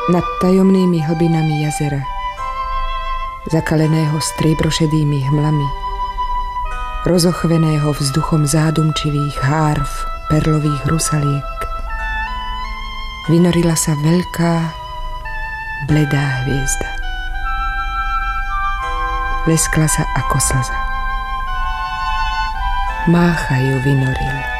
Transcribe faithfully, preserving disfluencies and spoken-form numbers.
Nad tajomnými hlbinami jazera, zakaleného striebrošedými hmlami, rozochveného vzduchom zádumčivých hárv, perlových rusaliek, vynorila sa veľká, bledá hviezda. Leskla sa ako slza. Mácha ju vynoril.